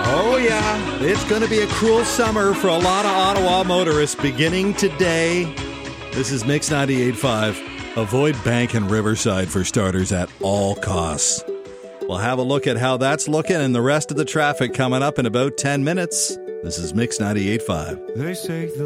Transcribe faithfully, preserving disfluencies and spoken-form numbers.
Oh, yeah. It's going to be a cruel summer for a lot of Ottawa motorists beginning today. This is Mix ninety-eight point five. Avoid Bank and Riverside for starters at all costs. We'll have a look at how that's looking and the rest of the traffic coming up in about ten minutes. This is Mix ninety-eight point five. They say the